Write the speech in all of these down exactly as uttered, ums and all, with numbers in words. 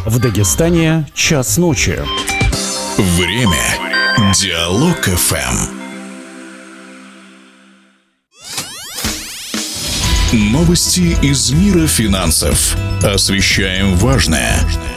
В Дагестане час ночи. Время. Диалог эф эм. Новости из мира финансов. Освещаем важное.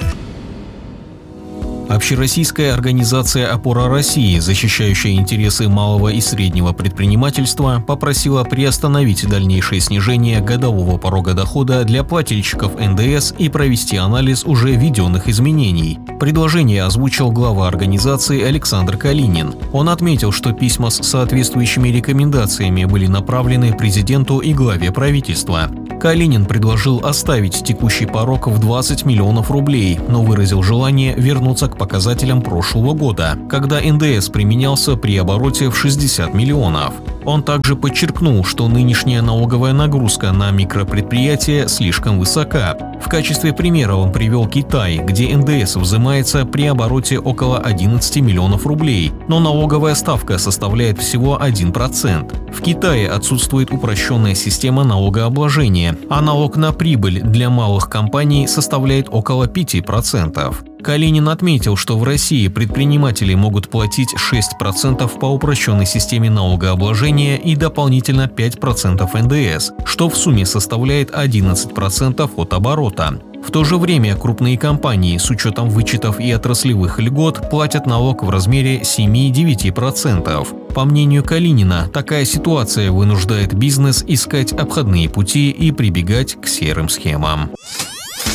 Общероссийская организация «Опора России», защищающая интересы малого и среднего предпринимательства, попросила приостановить дальнейшее снижение годового порога дохода для плательщиков эн дэ эс и провести анализ уже введенных изменений. Предложение озвучил глава организации Александр Калинин. Он отметил, что письма с соответствующими рекомендациями были направлены президенту и главе правительства. Калинин предложил оставить текущий порог в двадцать миллионов рублей, но выразил желание вернуться к показателям прошлого года, когда эн дэ эс применялся при обороте в шестьдесят миллионов. Он также подчеркнул, что нынешняя налоговая нагрузка на микропредприятия слишком высока. В качестве примера он привел Китай, где эн дэ эс взимается при обороте около одиннадцати миллионов рублей, но налоговая ставка составляет всего один процент. В Китае отсутствует упрощенная система налогообложения, а налог на прибыль для малых компаний составляет около пяти процентов. Калинин отметил, что в России предприниматели могут платить шесть процентов по упрощенной системе налогообложения и дополнительно пять процентов эн дэ эс, что в сумме составляет одиннадцать процентов от оборота. В то же время крупные компании с учетом вычетов и отраслевых льгот платят налог в размере семи-девяти процентов. По мнению Калинина, такая ситуация вынуждает бизнес искать обходные пути и прибегать к серым схемам.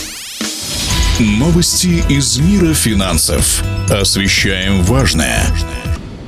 Новости из мира финансов. Освещаем важное.